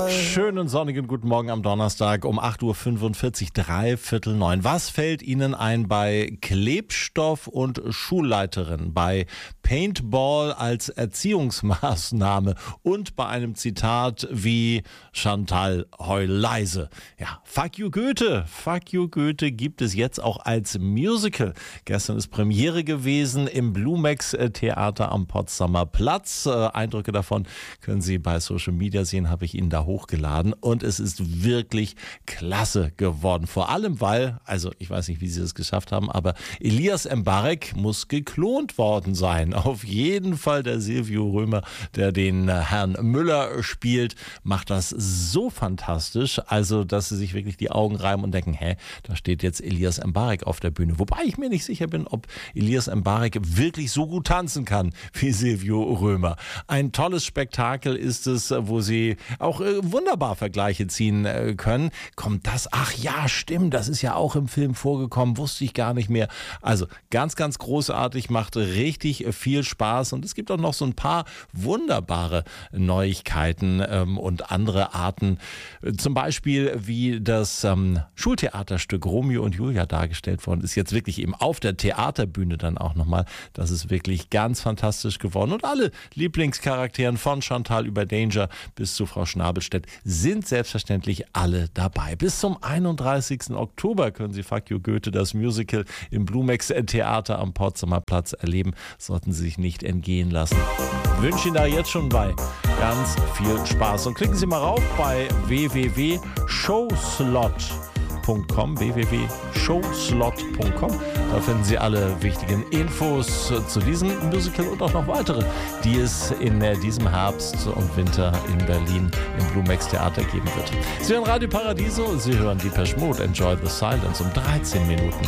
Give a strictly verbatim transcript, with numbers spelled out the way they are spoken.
Schönen sonnigen guten Morgen am Donnerstag um acht Uhr fünfundvierzig, drei Viertel neun. Was fällt Ihnen ein bei Klebstoff und Schulleiterin, bei Paintball als Erziehungsmaßnahme und bei einem Zitat wie Chantal, heul leise? Ja, Fuck you Goethe. Fuck you Goethe gibt es jetzt auch als Musical. Gestern ist Premiere gewesen im Blumex Theater am Potsdamer Platz. Äh, Eindrücke davon können Sie bei Social Media sehen, habe ich Ihnen da hochgeladen. Und es ist wirklich klasse geworden. Vor allem, weil, also ich weiß nicht, wie Sie das geschafft haben, aber Elias Mbarek muss geklont worden sein. Auf jeden Fall der Silvio Römer, der den Herrn Müller spielt, macht das so fantastisch, also dass Sie sich wirklich die Augen reiben und denken, hä, da steht jetzt Elias Mbarek auf der Bühne. Wobei ich mir nicht sicher bin, ob Elias Mbarek wirklich so gut tanzen kann wie Silvio Römer. Ein tolles Spektakel ist es, wo Sie auch äh, wunderbar Vergleiche ziehen äh, können. Kommt das? Ach ja, stimmt, das ist ja auch im Film vorgekommen, wusste ich gar nicht mehr. Also ganz, ganz großartig, macht richtig viel Spaß und es gibt auch noch so ein paar wunderbare Neuigkeiten ähm, und andere Arten. Zum Beispiel, wie das ähm, Schultheaterstück Romeo und Julia dargestellt worden ist, jetzt wirklich eben auf der Theaterbühne dann auch nochmal. Das ist wirklich ganz fantastisch geworden und alle Lieblingscharakteren von Chantal über Danger bis zu Frau Schnabelstedt sind selbstverständlich alle dabei. Bis zum einunddreißigsten Oktober können Sie Fuck you Goethe, das Musical im Blumex Theater am Potsdamer Platz erleben. Sollten Sie sich nicht entgehen lassen. Ich wünsche Ihnen da jetzt schon bei ganz viel Spaß. Und klicken Sie mal rauf bei w w w punkt showslot punkt com, w w w punkt showslot punkt com. Da finden Sie alle wichtigen Infos zu diesem Musical und auch noch weitere, die es in diesem Herbst und Winter in Berlin im Blumex Theater geben wird. Sie hören Radio Paradiso, Sie hören Depeche Mode, Enjoy the Silence um dreizehn Minuten